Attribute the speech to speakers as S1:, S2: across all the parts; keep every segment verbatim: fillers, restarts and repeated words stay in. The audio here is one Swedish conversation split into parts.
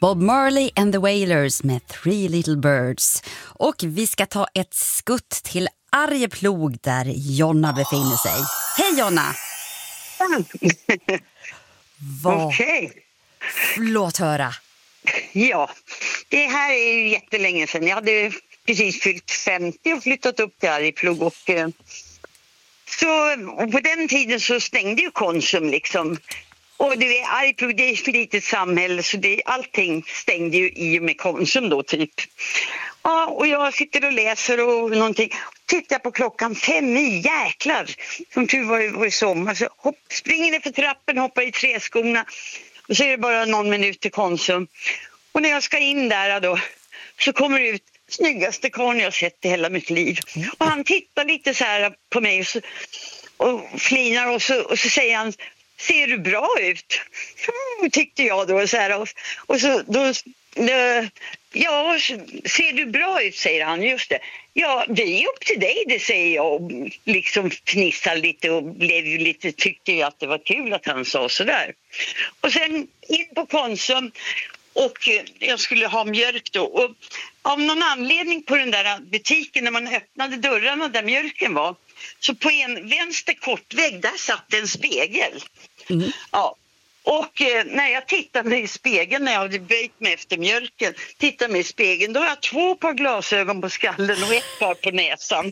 S1: Bob Marley and the Wailers med Three Little Birds. Och vi ska ta ett skutt till Arjeplog där Jonna befinner sig. Hej Jonna! Vad?
S2: Okej.
S1: Låt höra.
S2: Ja, det här är ju jättelänge sedan. Jag hade precis fyllt femtio och flyttat upp till Arjeplog. Och, eh, så, och på den tiden så stängde ju Konsum liksom. Och det är Arjeplog, det är ett litet samhälle så det, allting stängde ju i och med Konsum då typ. Ja, och jag sitter och läser och någonting. Tittar på klockan fem i, jäklar. Som tur var, var i sommar. Så hopp, springer ner för trappen, hoppar i träskorna. Och så är det bara någon minut till Konsum. Och när jag ska in där då så kommer det ut snyggaste karln jag sett i hela mitt liv. Och han tittar lite så här på mig och, så, och flinar och så, och så säger han: ser du bra ut? Mm, tyckte jag då. Så här, och, och så då... Uh, ja, ser du bra ut, säger han. Just det. Ja, det är upp till dig, det säger jag. Och liksom fnissar lite och blev ju lite, tyckte ju att det var kul att han sa sådär. Och sen in på Konsum och jag skulle ha mjölk då. Och av någon anledning på den där butiken när man öppnade dörrarna där mjölken var, så på en vänster kortvägg där satt en spegel. Mm. Ja. Och eh, när jag tittade i spegeln, när jag hade böjt mig efter mjölken, tittade mig i spegeln, då har jag två par glasögon på skallen och ett par på näsan.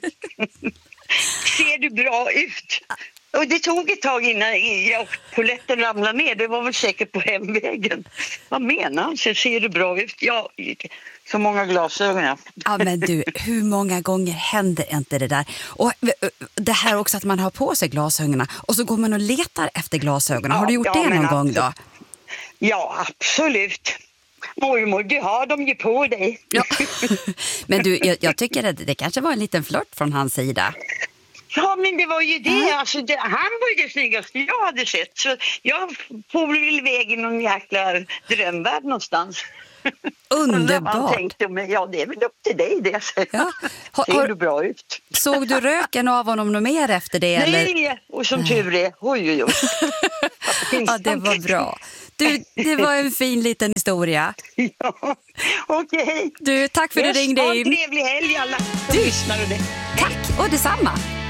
S2: Ser du bra ut? Och det tog ett tag innan jag polletten ramlade ner, det var väl säkert på hemvägen. Vad menar han? Så ser du bra ut? Ja, så många glasögon. Ja.
S1: Ja, men du, hur många gånger händer inte det där? Och det här också att man har på sig glasögonen och så går man och letar efter glasögonen. Har du gjort ja, det någon gång då?
S2: Ja, absolut. Mormor, du har dem ju på dig.
S1: Ja. Men du, jag, jag tycker att det kanske var en liten flört från hans sida.
S2: Ja, men det var ju det. Mm. Alltså, det han var ju det snyggaste jag hade sett. Så jag får väl iväg i någon jäkla drömvärld någonstans.
S1: Underbart.
S2: Han tänkte mig, ja det är väl upp till dig det.
S1: Ja. Har,
S2: ser du bra ut?
S1: Såg du röken av honom något mer efter det?
S2: Nej,
S1: eller?
S2: Och som tur är. Oj, oj, oj.
S1: Ja, det var bra. Du, det var en fin liten historia.
S2: Ja, okej. Okay.
S1: Du, tack för att du ringde in.
S2: Ha en trevlig helg alla som lyssnar. Och det.
S1: Tack, och detsamma.